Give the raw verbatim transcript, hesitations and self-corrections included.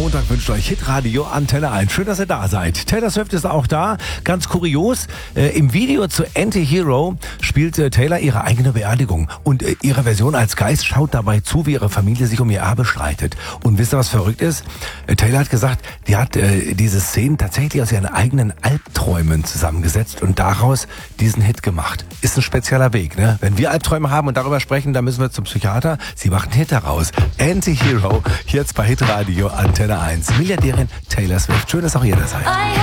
Montag wünscht euch Hitradio Antenne eins. Schön, dass ihr da seid. Taylor Swift ist auch da. Ganz kurios, äh, im Video zu Anti-Hero spielt äh, Taylor ihre eigene Beerdigung. Und äh, ihre Version als Geist schaut dabei zu, wie ihre Familie sich um ihr Erbe streitet. Und wisst ihr, was verrückt ist? Äh, Taylor hat gesagt, die hat äh, diese Szenen tatsächlich aus ihren eigenen Albträumen zusammengesetzt und daraus diesen Hit gemacht. Ist ein spezieller Weg, ne? Wenn wir Albträume haben und darüber sprechen, dann müssen wir zum Psychiater. Sie macht einen Hit daraus. Anti-Hero, jetzt bei Hitradio Antenne eins. Milliardärin Taylor Swift. Schön, dass auch ihr da seid.